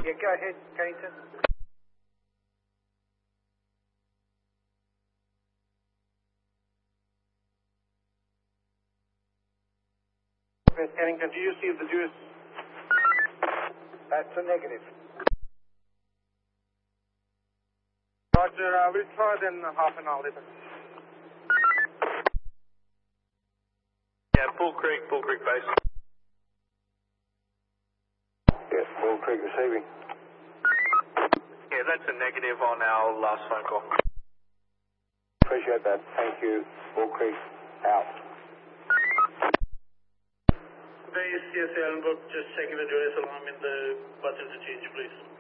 Yeah, go ahead, Kennington. West Kennington, do you see the juice? That's a negative. Roger, we'll try then half an hour later. Yeah, Bull Creek base. Yes, Bull Creek receiving. Yeah, that's a negative on our last phone call. Appreciate that. Thank you. Bull Creek out. Base, yes, Allenbrook, just checking the Julius alarm in the bus interchange, please.